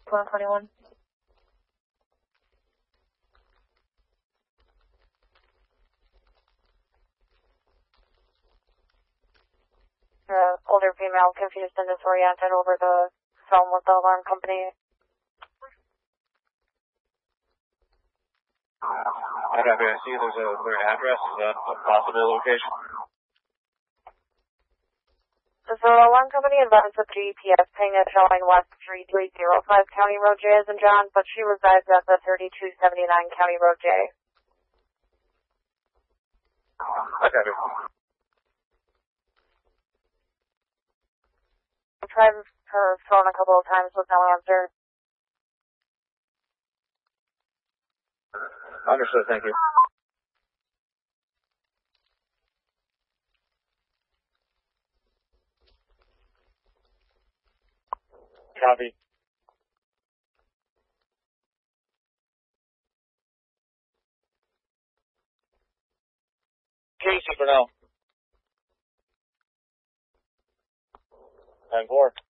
121. Older female confused and disoriented over the phone with the alarm company. I copy. I see there's a clear address. Is that a possible location? The alarm company advised the GPS ping is showing West 3305 County Road J as in John, but she resides at the 3279 County Road J. I copy. I tried her phone a couple of times with no answer. Understood, thank you. Copy. Casey for now. 10-4.